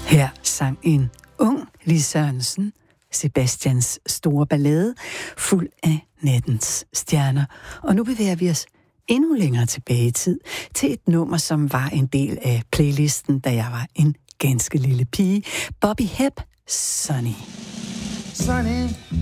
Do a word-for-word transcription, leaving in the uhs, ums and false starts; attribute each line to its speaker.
Speaker 1: Her sang en ung Lis Sørensen Sebastians store ballade, fuld af nattens stjerner. Og nu bevæger vi os endnu længere tilbage i tid, til et nummer, som var en del af playlisten, da jeg var en ganske lille pige. Bobby Hebb, Sunny.
Speaker 2: Sunny.